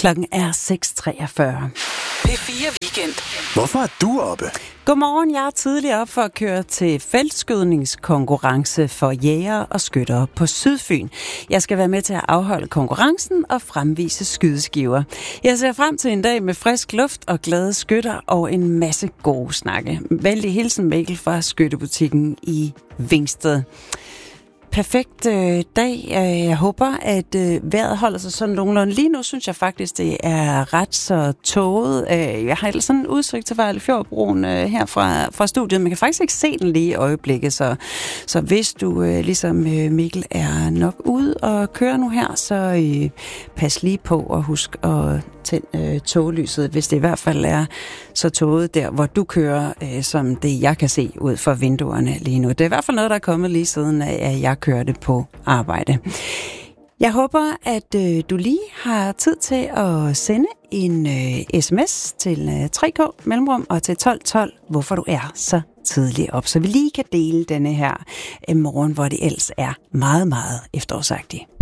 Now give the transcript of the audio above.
Klokken er 6:43. P4 Weekend. Hvorfor er du oppe? Godmorgen, jeg er tidligere op for at køre til feltskydningskonkurrence for jæger og skyttere på Sydfyn. Jeg skal være med til at afholde konkurrencen og fremvise skydeskiver. Jeg ser frem til en dag med frisk luft og glade skytter og en masse gode snakke. Vældig hilsen Mikkel fra skyttebutikken i Vingsted. Perfekt dag. Jeg håber, at vejret holder sig sådan nogenlunde. Lige nu synes jeg faktisk, det er ret så tåget. Jeg har sådan en udsigt til Vejlefjordbroen her fra studiet. Man kan faktisk ikke se den lige i øjeblikket, så hvis du ligesom Mikkel er nok ude og køre nu her, så pas lige på og husk at tænde toglyset, hvis det i hvert fald er så tåget der, hvor du kører, som det jeg kan se ud fra vinduerne lige nu. Det er i hvert fald noget, der er kommet lige siden, at jeg kørte på arbejde. Jeg håber, at du lige har tid til at sende en sms til 3K mellemrum og til 1212, hvorfor du er så tidligt op, så vi lige kan dele denne her morgen, hvor det ellers er meget, meget efterårsagtigt.